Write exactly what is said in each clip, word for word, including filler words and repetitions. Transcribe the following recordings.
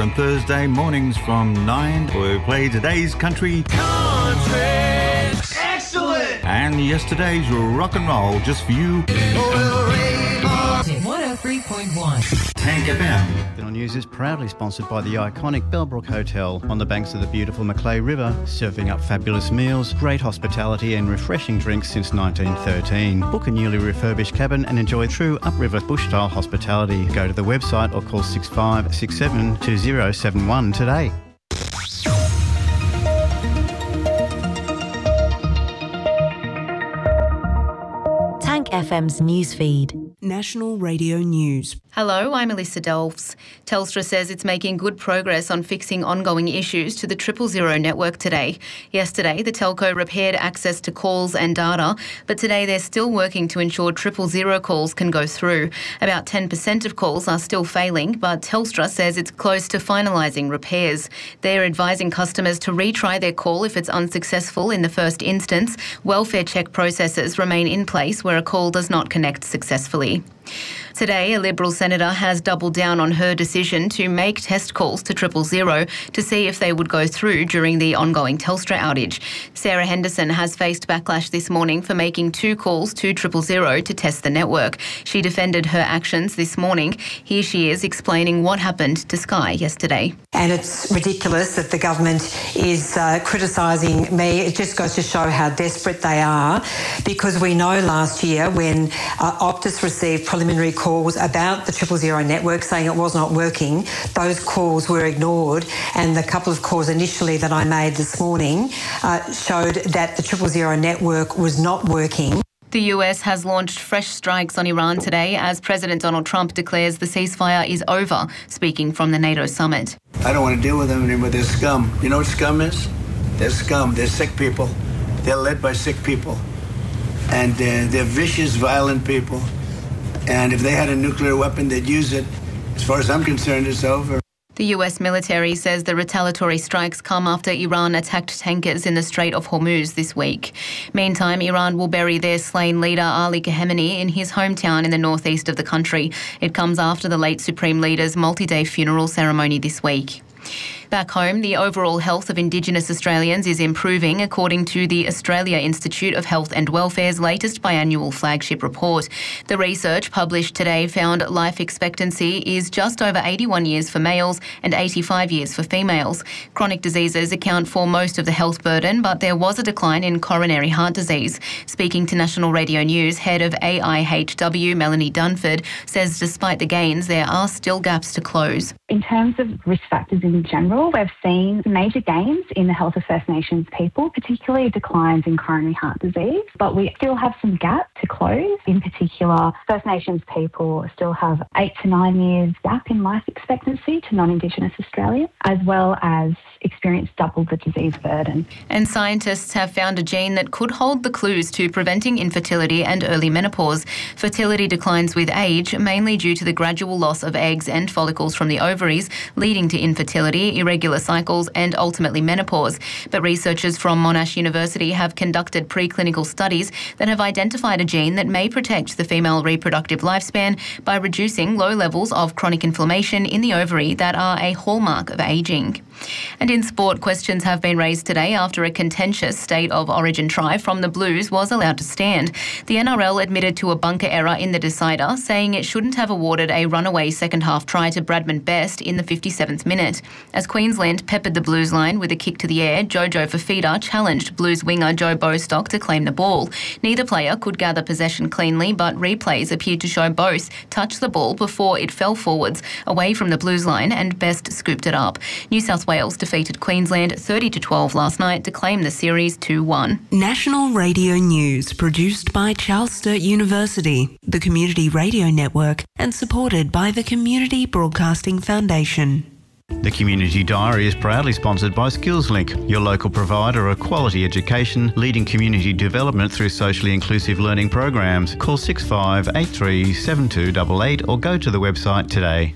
on Thursday mornings from nine. We play today's country. Country! Excellent! And yesterday's rock and roll just for you. one oh three point one. Tank F M. Channel News is proudly sponsored by the iconic Bellbrook Hotel on the banks of the beautiful Macleay River, serving up fabulous meals, great hospitality and refreshing drinks since nineteen thirteen. Book a newly refurbished cabin and enjoy true upriver bush-style hospitality. Go to the website or call six five six seven two zero seven one today. Tank F M's newsfeed. National Radio News. Hello, I'm Alyssa Delves. Telstra says it's making good progress on fixing ongoing issues to the Triple Zero network today. Yesterday, the telco repaired access to calls and data, but today they're still working to ensure Triple Zero calls can go through. About ten percent of calls are still failing, but Telstra says it's close to finalising repairs. They're advising customers to retry their call if it's unsuccessful in the first instance. Welfare check processes remain in place where a call does not connect successfully. Today, a Liberal senator has doubled down on her decision to make test calls to Triple Zero to see if they would go through during the ongoing Telstra outage. Sarah Henderson has faced backlash this morning for making two calls to Triple Zero to test the network. She defended her actions this morning. Here she is explaining what happened to Sky yesterday. And it's ridiculous that the government is uh, criticising me. It just goes to show how desperate they are, because we know last year when uh, Optus received preliminary calls calls about the Triple Zero network saying it was not working, those calls were ignored, and the couple of calls initially that I made this morning uh, showed that the Triple Zero network was not working. The U S has launched fresh strikes on Iran today as President Donald Trump declares the ceasefire is over, speaking from the NATO summit. I don't want to deal with them anymore. They're scum. You know what scum is? They're scum. They're sick people. They're led by sick people. And uh, they're vicious, violent people. And if they had a nuclear weapon, they'd use it. As far as I'm concerned, it's over. The U S military says the retaliatory strikes come after Iran attacked tankers in the Strait of Hormuz this week. Meantime, Iran will bury their slain leader Ali Khamenei in his hometown in the northeast of the country. It comes after the late Supreme Leader's multi-day funeral ceremony this week. Back home, the overall health of Indigenous Australians is improving, according to the Australia Institute of Health and Welfare's latest biannual flagship report. The research published today found life expectancy is just over eighty-one years for males and eighty-five years for females. Chronic diseases account for most of the health burden, but there was a decline in coronary heart disease. Speaking to National Radio News, head of A I H W, Melanie Dunford, says despite the gains, there are still gaps to close. In terms of risk factors in general, we've seen major gains in the health of First Nations people, particularly declines in coronary heart disease, but we still have some gap to close. In particular, First Nations people still have eight to nine years gap in life expectancy to non-Indigenous Australians, as well as experience double the disease burden. And scientists have found a gene that could hold the clues to preventing infertility and early menopause. Fertility declines with age, mainly due to the gradual loss of eggs and follicles from the ovaries, leading to infertility, irregular cycles and ultimately menopause. But researchers from Monash University have conducted preclinical studies that have identified a gene that may protect the female reproductive lifespan by reducing low levels of chronic inflammation in the ovary that are a hallmark of ageing. And in sport, questions have been raised today after a contentious state of origin try from the Blues was allowed to stand. The N R L admitted to a bunker error in the decider, saying it shouldn't have awarded a runaway second-half try to Bradman Best in the fifty-seventh minute. As Queensland peppered the Blues line with a kick to the air, Jojo Fafita challenged Blues winger Joe Bostock to claim the ball. Neither player could gather possession cleanly, but replays appeared to show both touched the ball before it fell forwards away from the Blues line and Best scooped it up. New South Wales defeated Queensland thirty to twelve last night to claim the series two one. National Radio News, produced by Charles Sturt University, the Community Radio Network, and supported by the Community Broadcasting Foundation. The Community Diary is proudly sponsored by SkillsLink, your local provider of quality education, leading community development through socially inclusive learning programs. Call six five eight three seven two eight eight or go to the website today.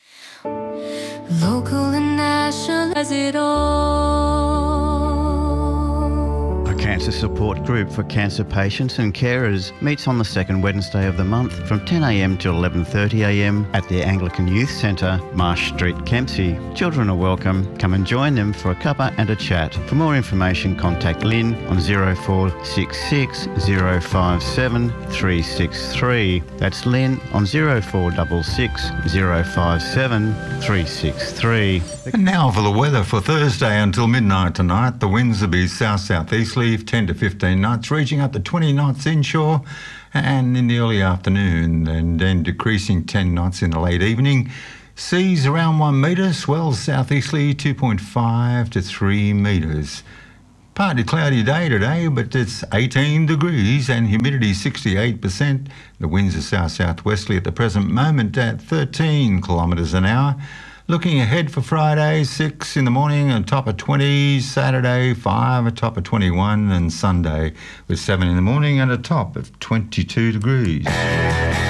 Local and national as it all. A cancer support group for cancer patients and carers meets on the second Wednesday of the month from ten a m to eleven thirty a m at the Anglican Youth Centre, Marsh Street, Kempsey. Children are welcome. Come and join them for a cuppa and a chat. For more information, contact Lynn on zero four six six zero five seven three six three. That's Lynn on zero four six six zero five seven three six three. And now for the weather for Thursday until midnight tonight. The winds will be south-southeasterly, ten to fifteen knots, reaching up to twenty knots inshore and in the early afternoon, and then decreasing ten knots in the late evening. Seas around one metre, swells southeasterly two point five to three metres. Partly cloudy day today, but it's eighteen degrees and humidity sixty-eight percent. The winds are south-southwesterly at the present moment at thirteen kilometres an hour. Looking ahead for Friday, six in the morning, a top of twenty, Saturday, five, a top of twenty-one, and Sunday with seven in the morning and a top of twenty-two degrees.